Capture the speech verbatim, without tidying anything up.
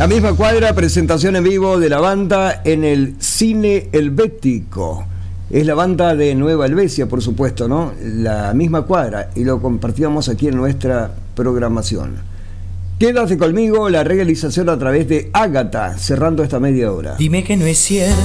La misma cuadra, presentación en vivo de la banda en el Cine Helvético. Es la banda de Nueva Helvecia, por supuesto, ¿no? La misma cuadra, y lo compartíamos aquí en nuestra programación. Quédate conmigo, la realización a través de Ágata, cerrando esta media hora. Dime que no es cierto.